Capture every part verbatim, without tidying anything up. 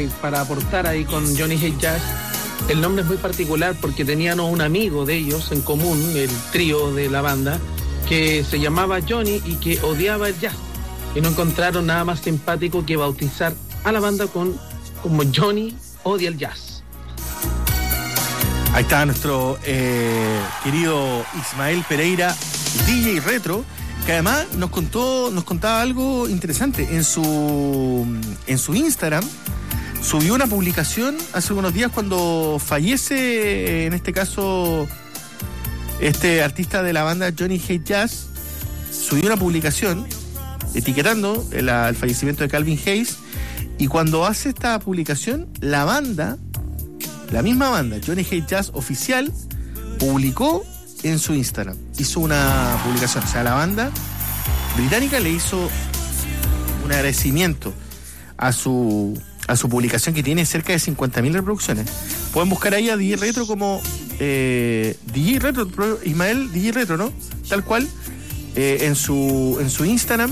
eh, para aportar ahí con Johnny Hate Jazz. El nombre es muy particular porque tenían un amigo de ellos en común, el trío de la banda, que se llamaba Johnny y que odiaba el jazz. Y no encontraron nada más simpático que bautizar a la banda con como Johnny odia el jazz. Ahí está nuestro eh, querido Ismael Pereira, D J Retro, que además nos contó, nos contaba algo interesante. En su, en su Instagram subió una publicación hace unos días cuando fallece, en este caso, este artista de la banda Johnny Hate Jazz. Subió una publicación etiquetando el, el fallecimiento de Calvin Hayes, y cuando hace esta publicación, la banda, la misma banda, Johnny Hate Jazz Oficial, publicó en su Instagram, hizo una publicación, o sea, la banda británica le hizo un agradecimiento a su a su publicación, que tiene cerca de cincuenta mil reproducciones. Pueden buscar ahí a D J Retro como eh, D J Retro, Ismael D J Retro, ¿no? Tal cual, eh, en su en su Instagram,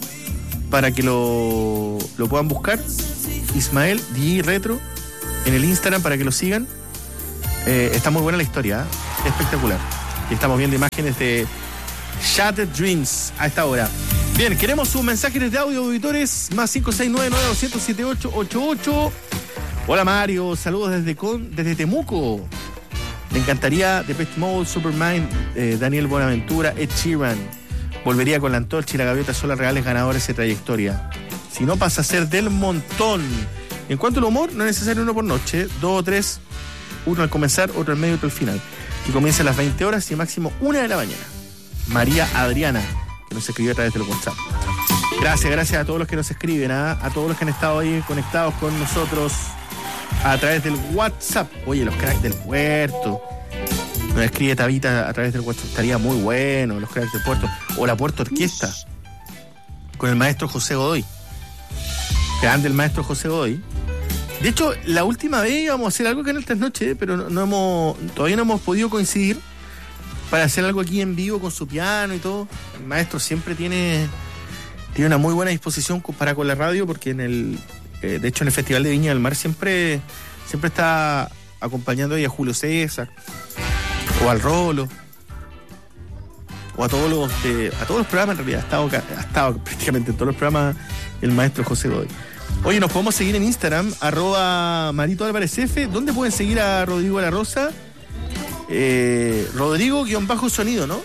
para que lo, lo puedan buscar, Ismael D J Retro, en el Instagram, para que lo sigan. Eh, está muy buena la historia, ¿eh? Espectacular. Y estamos viendo imágenes de Shattered Dreams a esta hora. Bien, queremos sus mensajes de audio, auditores, más cinco seis nueve nueve dos cero siete siete ocho ocho ocho. Hola Mario, saludos desde, con, desde Temuco. Me encantaría Depeche Mode, Supermind, eh, Daniel Buenaventura, Ed Sheeran. Volvería con la antorcha y la gaviota, son las reales ganadoras de trayectoria. Si no, pasa a ser del montón. En cuanto al humor, no es necesario uno por noche, dos o tres, uno al comenzar, otro al medio y otro al final. Que comienza a las veinte horas y máximo una de la mañana. María Adriana, que nos escribió a través del WhatsApp. Gracias, gracias a todos los que nos escriben, ¿eh? A todos los que han estado ahí conectados con nosotros a través del WhatsApp. Oye, los cracks del puerto. Nos escribe Tabita a través del WhatsApp. Estaría muy bueno, los cracks del puerto. O la Puerto Orquesta, con el maestro José Godoy. Grande el maestro José Godoy. De hecho, la última vez íbamos a hacer algo acá en el Trasnoche, pero no, no hemos, todavía no hemos podido coincidir para hacer algo aquí en vivo con su piano y todo. El maestro siempre tiene, tiene una muy buena disposición para con la radio, porque en el, eh, de hecho en el Festival de Viña del Mar siempre, siempre está acompañando ahí a Julio César, o al Rolo, o a todos los de, a todos los programas. En realidad ha estado, ha estado prácticamente en todos los programas el maestro José Godoy. Oye, nos podemos seguir en Instagram, arroba Marito Álvarez F. ¿Dónde pueden seguir a Rodrigo de la Rosa? Eh, Rodrigo-sonido, ¿no?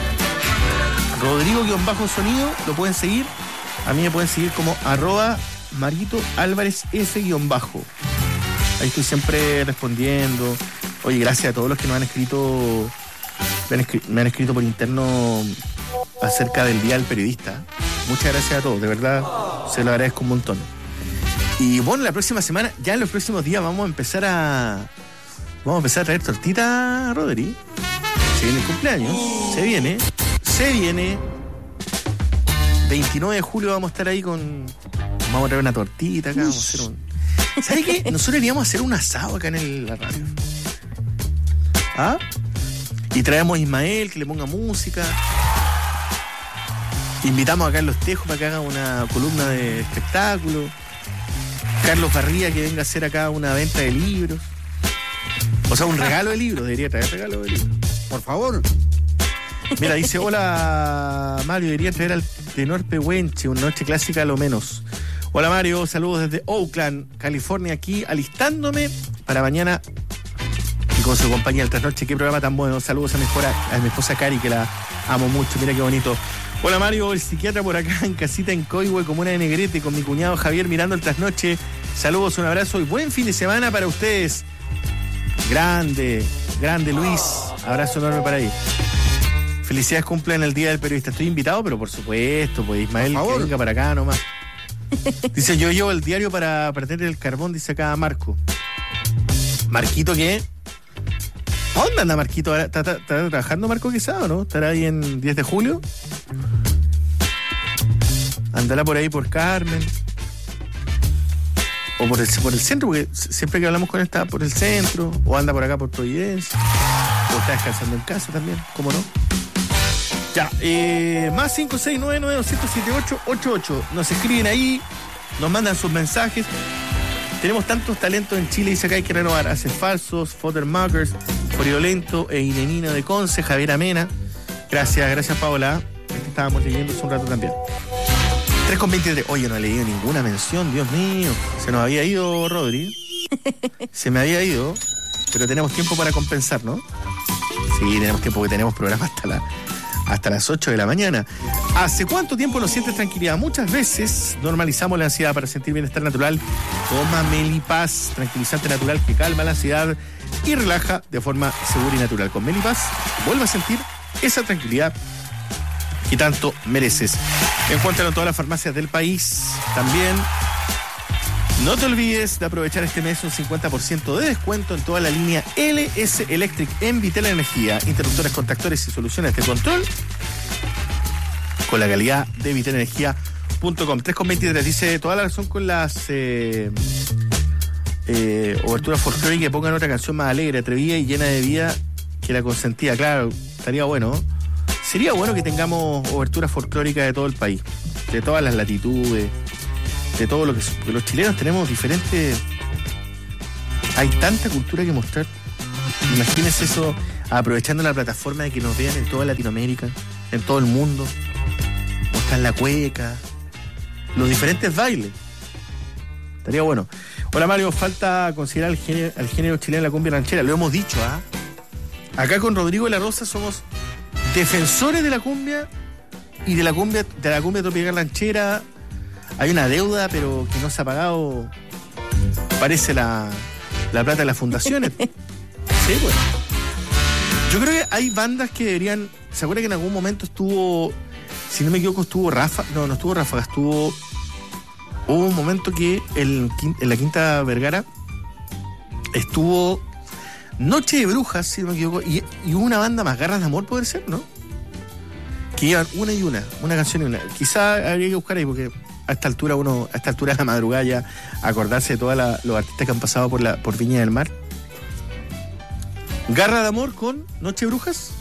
Rodrigo-sonido, lo pueden seguir. A mí me pueden seguir como arroba Marito Álvarez F-bajo. Ahí estoy siempre respondiendo. Oye, gracias a todos los que nos han escrito, me han escrito, me han escrito por interno acerca del Día del Periodista. Muchas gracias a todos, de verdad, se lo agradezco un montón. Y bueno, la próxima semana, ya en los próximos días vamos a empezar a vamos a empezar a traer tortita, Rodri. Se viene el cumpleaños, se viene, se viene. veintinueve de julio vamos a estar ahí con, vamos a traer una tortita acá, vamos a hacer un, ¿sabes qué? Nosotros iríamos a hacer un asado acá en el, la radio. ¿Ah? Y traemos a Ismael, que le ponga música. Invitamos a Carlos Tejo para que haga una columna de espectáculo. Carlos Barría, que venga a hacer acá una venta de libros. O sea, un regalo de libros. Debería traer regalo de libros, por favor. Mira, dice, hola Mario, debería traer al tenor Pehuenche, una noche clásica a lo menos. Hola Mario, saludos desde Oakland, California, aquí alistándome para mañana y con su compañía el Trasnoche. Qué programa tan bueno. Saludos a mi esposa, a mi esposa Cari, que la amo mucho. Mira qué bonito. Hola Mario, el psiquiatra por acá en casita en Coihue, comuna de Negrete, con mi cuñado Javier mirando el Trasnoche. Saludos, un abrazo y buen fin de semana para ustedes. Grande, grande Luis. Abrazo enorme para ahí. Felicidades, cumple en el Día del Periodista. Estoy invitado, pero por supuesto, pues Ismael, que venga para acá nomás. Dice, yo llevo el diario para perder el carbón, dice acá Marco. Marquito, ¿qué? ¿Dónde anda Marquito? ¿Está, está, está trabajando Marco Quesada, no? ¿Estará ahí en diez de julio? ¿Andará por ahí por Carmen? ¿O por el, por el centro? Porque siempre que hablamos con él está por el centro. ¿O anda por acá por Providencia? ¿O está descansando en casa también? ¿Cómo no? Ya, eh, más cinco seis nueve nueve dos siete ocho ocho ocho. Nos escriben ahí, nos mandan sus mensajes. Tenemos tantos talentos en Chile, dice acá, hay que renovar. Hace Falsos, Foddermakers, Friolento e Inenino de Conce, Javier Amena. Gracias, gracias Paola. Este estábamos leyendo hace un rato también. tres con veintitrés. Oye, no he leído ninguna mención, Dios mío. Se nos había ido Rodri. Se me había ido, pero tenemos tiempo para compensar, ¿no? Sí, tenemos tiempo, porque tenemos programa hasta la... hasta las ocho de la mañana. ¿Hace cuánto tiempo no sientes tranquilidad? Muchas veces normalizamos la ansiedad para sentir bienestar natural. Toma Melipaz, tranquilizante natural que calma la ansiedad y relaja de forma segura y natural. Con Melipaz, vuelve a sentir esa tranquilidad que tanto mereces. Encuéntralo en todas las farmacias del país. También, no te olvides de aprovechar este mes un cincuenta por ciento de descuento en toda la línea L S Electric en Vitel Energía. Interruptores, contactores y soluciones de control con la calidad de vitel energía punto com. tres con veintitrés dice, toda la razón con las eh, eh, oberturas folclóricas, que pongan otra canción más alegre, atrevida y llena de vida que la consentía. Claro, estaría bueno. Sería bueno que tengamos oberturas folclóricas de todo el país, de todas las latitudes, de todo lo que... Porque los chilenos tenemos diferentes... Hay tanta cultura que mostrar. Imagínense eso, aprovechando la plataforma de que nos vean en toda Latinoamérica, en todo el mundo. Mostrar la cueca, los diferentes bailes. Estaría bueno. Hola Mario, falta considerar el género, el género chileno de la cumbia ranchera. Lo hemos dicho, ¿ah? ¿eh? Acá con Rodrigo de la Rosa somos defensores de la cumbia y de la cumbia, de la cumbia tropical ranchera. Hay una deuda, pero que no se ha pagado. Parece la, la plata de las fundaciones. Sí, pues. Yo creo que hay bandas que deberían... ¿Se acuerdan que en algún momento estuvo... Si no me equivoco, estuvo Rafa... No, no estuvo Ráfaga, estuvo... Hubo un momento que el, en la Quinta Vergara estuvo Noche de Brujas, si no me equivoco, y, y hubo una banda más, Garras de Amor, puede ser, ¿no? Que llevan una y una, una canción y una. Quizá habría que buscar ahí, porque a esta altura uno, a esta altura de la madrugada ya acordarse de todos los artistas que han pasado por la por Viña del Mar. Garra de Amor con Noche de Brujas.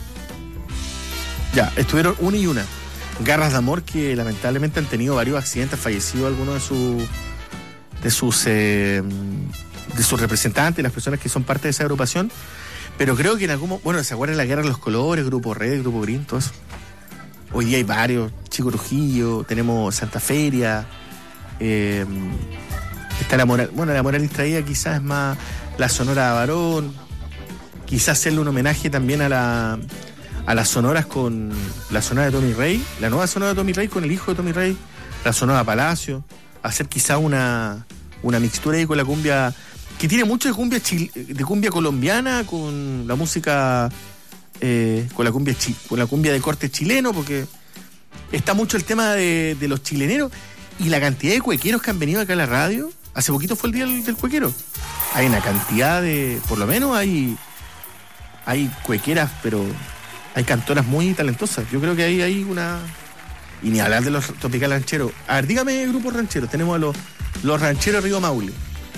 Ya, estuvieron una y una. Garras de Amor, que lamentablemente han tenido varios accidentes, han fallecido algunos de sus de sus eh, de sus representantes, las personas que son parte de esa agrupación. Pero creo que en algún momento, bueno, ¿se acuerdan de la Guerra de los Colores, Grupo Red, Grupo Green, todo eso? Hoy día hay varios, Chico Trujillo, tenemos Santa Feria, eh, está la Moral, bueno, la Moral Distraída quizás es más la Sonora Varón, quizás hacerle un homenaje también a la a las sonoras con la sonora de Tommy Rey, la nueva sonora de Tommy Rey con el hijo de Tommy Rey, la sonora Palacio, hacer quizá una, una mixtura ahí con la cumbia, que tiene mucho de cumbia chil, de cumbia colombiana, con la música, eh, con la cumbia chi, con la cumbia de corte chileno, porque está mucho el tema de, de los chileneros y la cantidad de cuequeros que han venido acá a la radio. Hace poquito fue el día del, del cuequero. Hay una cantidad de, por lo menos hay, hay cuequeras, pero hay cantoras muy talentosas. Yo creo que ahí hay una... Y ni hablar de los tropical rancheros. A ver, dígame grupos rancheros. Tenemos a los, los rancheros Río Maule.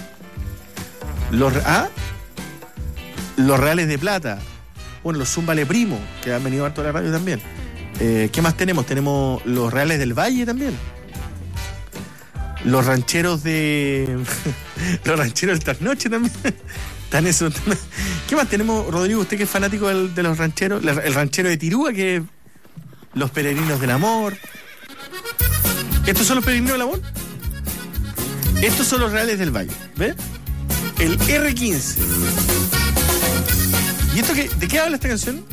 Los, ¿ah? Los Reales de Plata. Bueno, los Zúmbale Primo, que han venido harto a la radio también. Eh, ¿Qué más tenemos? Tenemos los Reales del Valle también. Los rancheros de... los rancheros del Trasnoche también. Están eso. ¿Qué más tenemos, Rodrigo? Usted que es fanático del, de los rancheros. El ranchero de Tirúa, que es los Peregrinos del Amor. ¿Estos son los Peregrinos del Amor? Estos son los Reales del Valle. ¿Ves? El erre quince. ¿Y esto qué, de qué habla esta canción?